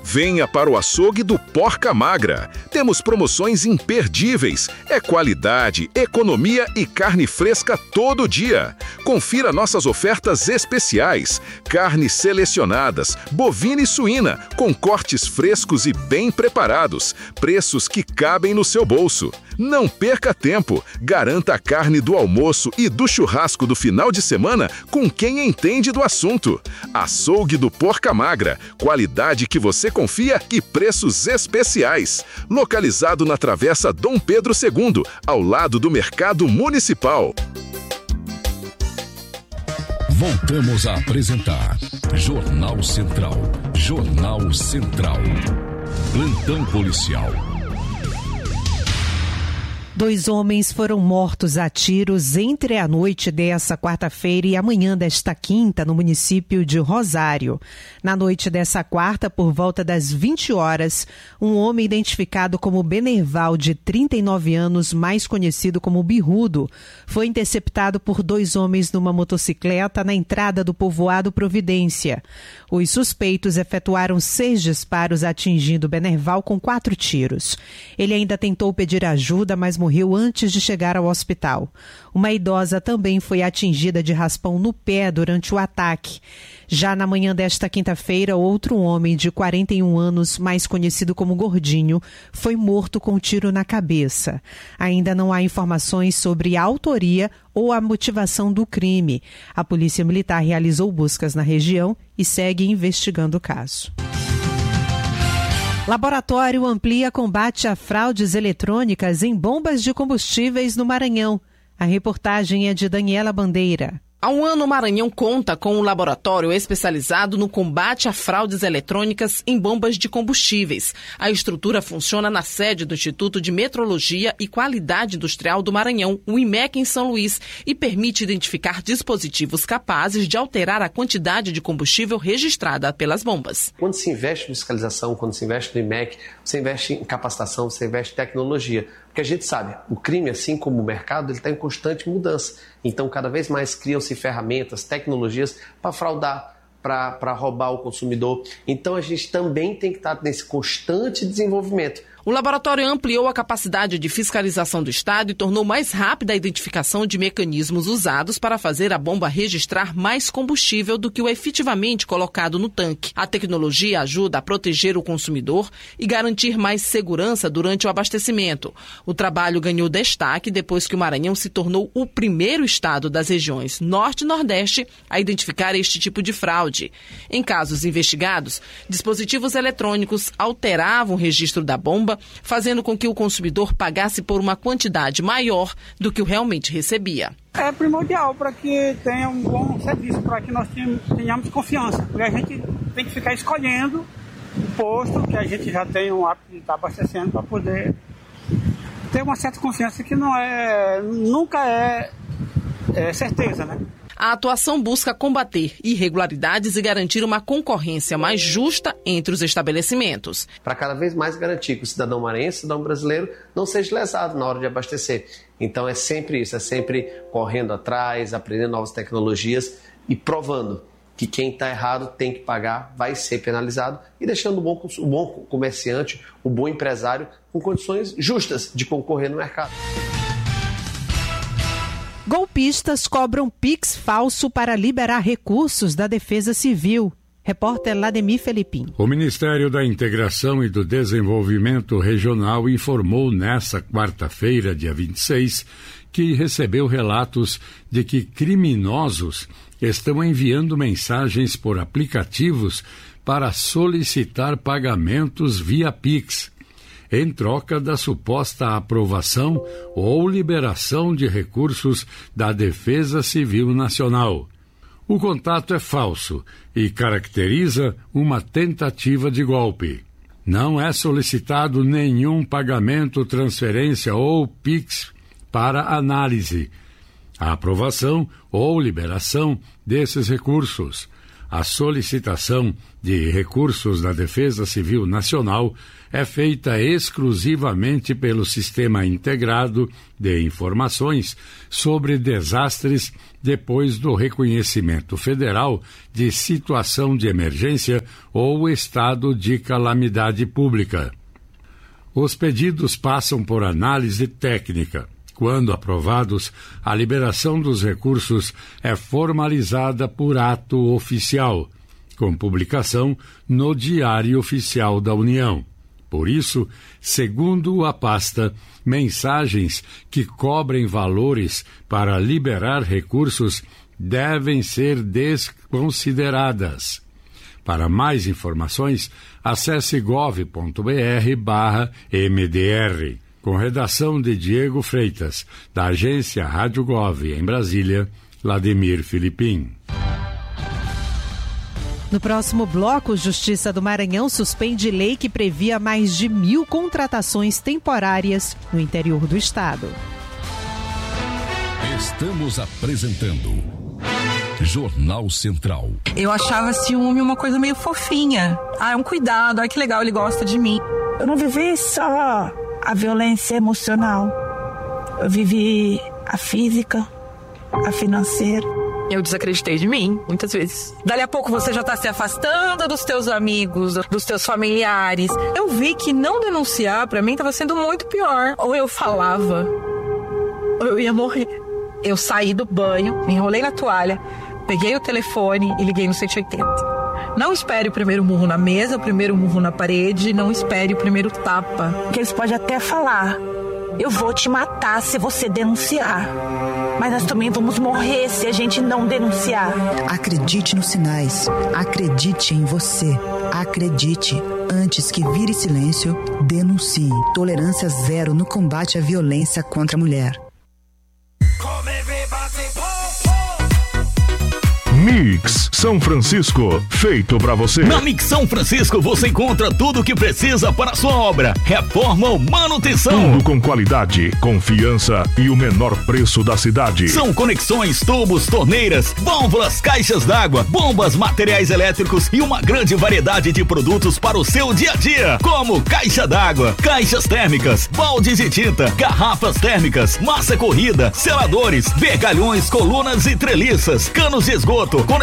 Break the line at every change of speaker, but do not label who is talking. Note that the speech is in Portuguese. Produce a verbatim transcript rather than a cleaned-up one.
Venha para o açougue do Porca Magra. Temos promoções imperdíveis. É qualidade, economia e carne fresca todo dia. Confira nossas ofertas especiais. Carnes selecionadas, bovina e suína, com cortes frescos e bem preparados. Preços que cabem no seu bolso. Não perca tempo. Garanta a carne do almoço e do churrasco do final de semana com quem entende do assunto. Açougue do Porca Magra. Qualidade que você confia e preços especiais. Localizado na Travessa Dom Pedro segundo, ao lado do Mercado Municipal.
Voltamos a apresentar Jornal Central. Jornal Central. Plantão policial.
Dois homens foram mortos a tiros entre a noite dessa quarta-feira e a manhã desta quinta no município de Rosário. Na noite dessa quarta, por volta das vinte horas, um homem identificado como Benerval, de trinta e nove anos, mais conhecido como Birrudo, foi interceptado por dois homens numa motocicleta na entrada do povoado Providência. Os suspeitos efetuaram seis disparos atingindo Benerval com quatro tiros. Ele ainda tentou pedir ajuda, mas morreu antes de chegar ao hospital. Uma idosa também foi atingida de raspão no pé durante o ataque. Já na manhã desta quinta-feira, outro homem de quarenta e um anos, mais conhecido como Gordinho, foi morto com um tiro na cabeça. Ainda não há informações sobre a autoria ou a motivação do crime. A Polícia Militar realizou buscas na região e segue investigando o caso. Laboratório amplia combate a fraudes eletrônicas em bombas de combustíveis no Maranhão. A reportagem é de Daniela Bandeira.
Há um ano, o Maranhão conta com um laboratório especializado no combate a fraudes eletrônicas em bombas de combustíveis. A estrutura funciona na sede do Instituto de Metrologia e Qualidade Industrial do Maranhão, o I M E C, em São Luís, e permite identificar dispositivos capazes de alterar a quantidade de combustível registrada pelas bombas.
Quando se investe em fiscalização, quando se investe no I M E C, você investe em capacitação, você investe em tecnologia. Porque a gente sabe, o crime, assim como o mercado, ele está em constante mudança. Então, cada vez mais criam-se ferramentas, tecnologias para fraudar, para roubar o consumidor. Então, a gente também tem que estar nesse constante desenvolvimento.
O laboratório ampliou a capacidade de fiscalização do Estado e tornou mais rápida a identificação de mecanismos usados para fazer a bomba registrar mais combustível do que o efetivamente colocado no tanque. A tecnologia ajuda a proteger o consumidor e garantir mais segurança durante o abastecimento. O trabalho ganhou destaque depois que o Maranhão se tornou o primeiro estado das regiões Norte e Nordeste a identificar este tipo de fraude. Em casos investigados, dispositivos eletrônicos alteravam o registro da bomba, fazendo com que o consumidor pagasse por uma quantidade maior do que o realmente recebia.
É primordial para que tenha um bom serviço, para que nós tenhamos confiança. Porque a gente tem que ficar escolhendo o posto que a gente já tem um hábito de estar abastecendo para poder ter uma certa confiança que não é, nunca é, é certeza, né?
A atuação busca combater irregularidades e garantir uma concorrência mais justa entre os estabelecimentos.
Para cada vez mais garantir que o cidadão maranhense, o cidadão brasileiro, não seja lesado na hora de abastecer. Então é sempre isso, é sempre correndo atrás, aprendendo novas tecnologias e provando que quem está errado tem que pagar, vai ser penalizado e deixando o bom, o bom comerciante, o bom empresário com condições justas de concorrer no mercado.
Golpistas cobram Pix falso para liberar recursos da Defesa Civil. Repórter Lademir Felipim.
O Ministério da Integração e do Desenvolvimento Regional informou nesta quarta-feira, dia vinte e seis, que recebeu relatos de que criminosos estão enviando mensagens por aplicativos para solicitar pagamentos via Pix, em troca da suposta aprovação ou liberação de recursos da Defesa Civil Nacional. O contato é falso e caracteriza uma tentativa de golpe. Não é solicitado nenhum pagamento, transferência ou Pix para análise, a aprovação ou liberação desses recursos. A solicitação de recursos da Defesa Civil Nacional é feita exclusivamente pelo Sistema Integrado de Informações sobre Desastres depois do reconhecimento federal de situação de emergência ou estado de calamidade pública. Os pedidos passam por análise técnica. Quando aprovados, a liberação dos recursos é formalizada por ato oficial, com publicação no Diário Oficial da União. Por isso, segundo a pasta, mensagens que cobrem valores para liberar recursos devem ser desconsideradas. Para mais informações, acesse gov ponto br barra M D R. Com redação de Diego Freitas, da agência Rádio Gov em Brasília, Vladimir Filipim.
No próximo bloco, Justiça do Maranhão suspende lei que previa mais de mil contratações temporárias no interior do estado.
Estamos apresentando Jornal Central.
Eu achava ciúme uma coisa meio fofinha. Ah, é um cuidado, ai que legal, ele gosta de mim.
Eu não vivi só a violência emocional. Eu vivi a física, a financeira.
Eu desacreditei de mim, muitas vezes. Dali a pouco você já tá se afastando dos teus amigos, dos teus familiares. Eu vi que não denunciar pra mim tava sendo muito pior. Ou eu falava, ou eu ia morrer. Eu saí do banho, me enrolei na toalha, peguei o telefone e liguei no cento e oitenta. Não espere o primeiro murro na mesa, o primeiro murro na parede, não espere o primeiro tapa.
Porque eles podem até falar, eu vou te matar se você denunciar. Mas nós também vamos morrer se a gente não denunciar.
Acredite nos sinais. Acredite em você. Acredite. Antes que vire silêncio, denuncie. Tolerância zero no combate à violência contra a mulher.
Mix São Francisco, feito pra você.
Na Mix São Francisco você encontra tudo o que precisa para a sua obra, reforma ou manutenção.
Tudo com qualidade, confiança e o menor preço da cidade.
São conexões, tubos, torneiras, válvulas, caixas d'água, bombas, materiais elétricos e uma grande variedade de produtos para o seu dia a dia, como caixa d'água, caixas térmicas, baldes de tinta, garrafas térmicas, massa corrida, seladores, vergalhões, colunas e treliças, canos de esgoto,